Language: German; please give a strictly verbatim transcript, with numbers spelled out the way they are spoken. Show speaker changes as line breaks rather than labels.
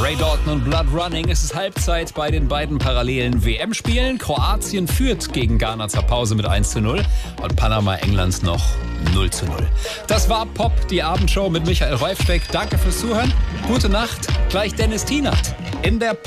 Ray Dalton und Blood Running. Es ist Halbzeit bei den beiden parallelen W M-Spielen. Kroatien führt gegen Ghana zur Pause mit eins zu null und Panama England noch null zu null. Das war Pop, die Abendshow mit Michael Räufsteck. Danke fürs Zuhören. Gute Nacht. Gleich Dennis Tienert in der